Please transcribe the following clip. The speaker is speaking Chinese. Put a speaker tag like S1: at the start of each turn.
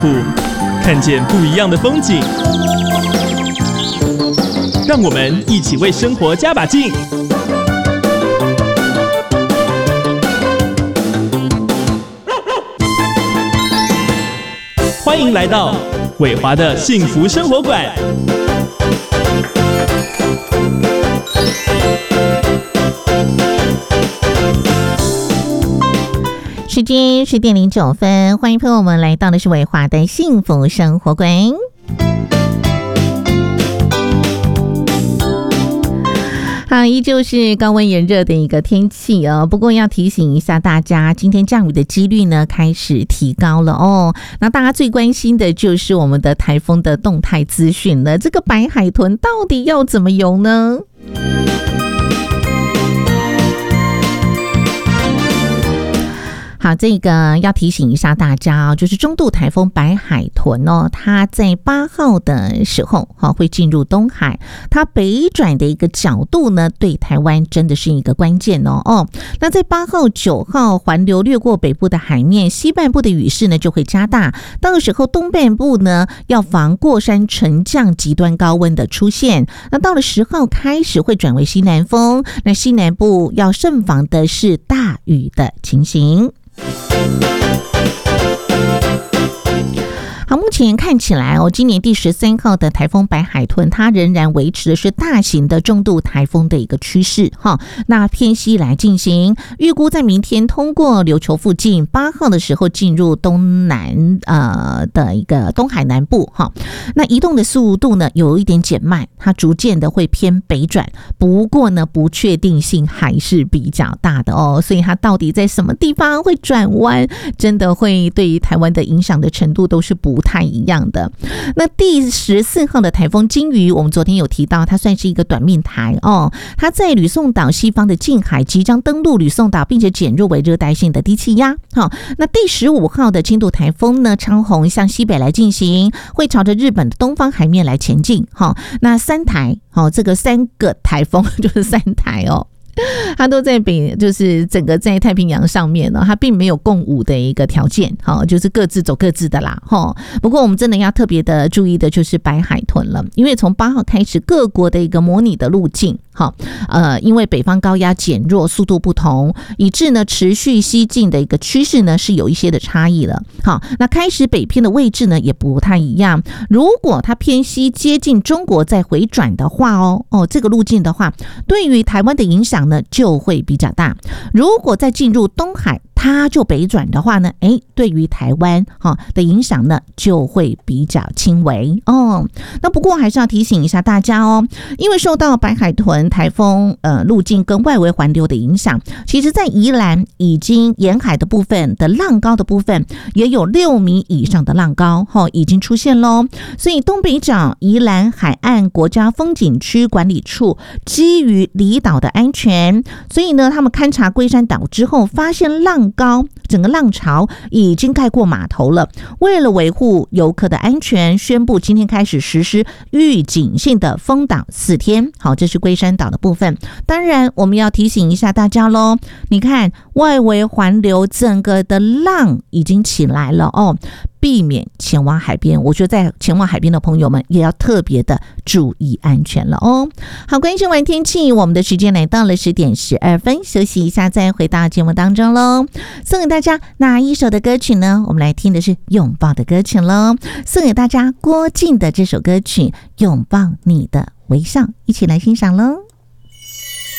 S1: 看见不一样的风景，让我们一起为生活加把劲。欢迎来到伟华的幸福生活馆。
S2: 时间10点09分，欢迎朋友们来到的是伟华的幸福生活馆。好，依旧是高温炎热的一个天气哦。不过要提醒一下大家，今天降雨的几率呢开始提高了哦。那大家最关心的就是我们的台风的动态资讯了。这个白海豚到底要怎么游呢？好，这个要提醒一下大家哦，就是中度台风白海豚哦，它在8号的时候会进入东海，它北转的一个角度呢，对台湾真的是一个关键哦。那在8号、9号环流掠过北部的海面，西半部的雨势呢就会加大，到时候东半部呢要防过山沉降极端高温的出现。那到了10号开始会转为西南风，那西南部要慎防的是大雨的情形。好，目前看起来今年第13号的台风白海豚，它仍然维持的是大型的中度台风的一个趋势那偏西来进行，预估在明天通过琉球附近，8号的时候进入东南的一个东海南部那移动的速度呢有一点减慢，它逐渐的会偏北转，不过呢不确定性还是比较大的所以它到底在什么地方会转弯，真的会对于台湾的影响的程度都是不太一样的。那第14号的台风金鱼，我们昨天有提到，它算是一个短命台它在吕宋岛西方的近海即将登陆吕宋岛，并且减弱为热带性的低气压那第15号的轻度台风呢，昌宏向西北来进行，会朝着日本的东方海面来前进那3台这个3个台风就是3台它都在就是整个在太平洋上面它并没有共舞的一个条件就是各自走各自的啦不过我们真的要特别的注意的就是白海豚了，因为从8号开始各国的一个模拟的路径因为北方高压减弱速度不同，以致呢持续西进的一个趋势呢是有一些的差异了那开始北偏的位置呢也不太一样，如果它偏西接近中国再回转的话这个路径的话，对于台湾的影响呢就会比较大。如果再进入东海它就北转的话呢，对于台湾的影响呢就会比较轻微那不过还是要提醒一下大家因为受到白海豚台风路径跟外围环流的影响，其实在宜兰已经沿海的部分的浪高的部分也有6米以上的浪高已经出现咯。所以东北角宜兰海岸国家风景区管理处基于离岛的安全，所以呢他们勘察龟山岛之后发现浪高，整个浪潮已经盖过码头了，为了维护游客的安全，宣布今天开始实施预警性的封岛4天。好，这是龟山岛的部分。当然我们要提醒一下大家咯，你看外围环流整个的浪已经起来了避免前往海边，我觉得在前往海边的朋友们也要特别的注意安全了好，关心完天气，我们的时间来到了10点12分，休息一下再回到节目当中咯。送给大家哪一首的歌曲呢？我们来听的是拥抱的歌曲咯，送给大家郭静的这首歌曲拥抱你的微笑，一起来欣赏咯。